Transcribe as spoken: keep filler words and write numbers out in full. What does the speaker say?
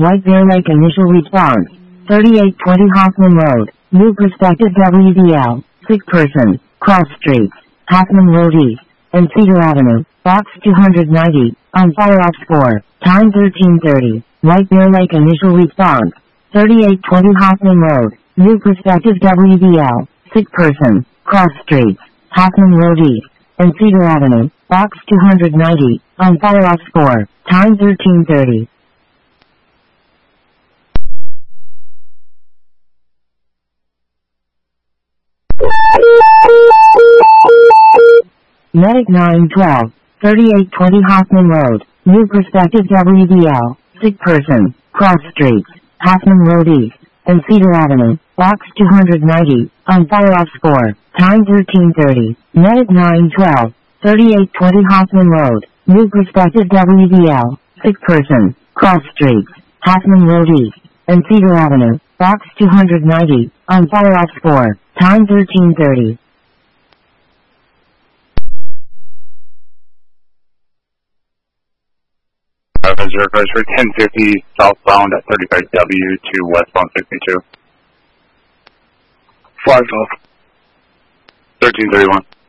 White Bear Lake initial response. thirty-eight twenty Hoffman Road, New Perspective W D L, sick person, cross streets, Hoffman Road East, and Cedar Avenue, box two ninety, on follow-up score, time thirteen thirty, White Bear Lake initial response. thirty-eight twenty Hoffman Road, New Perspective W D L, sick person, cross streets, Hoffman Road East, and Cedar Avenue, box two ninety, on follow-up score, time thirteen thirty. Medic nine twelve, thirty-eight twenty Hoffman Road, New Perspective W D L, sick person, cross streets, Hoffman Road East, and Cedar Avenue, box two ninety, on follow-up score, time thirteen thirty. Medic nine twelve, thirty-eight twenty Hoffman Road, New Perspective W D L, sick person, cross streets, Hoffman Road East, and Cedar Avenue, box two ninety, on follow-up score, time thirteen thirty. Zero for ten fifty southbound at thirty-five W to westbound sixty-two. five off. thirteen thirty-one.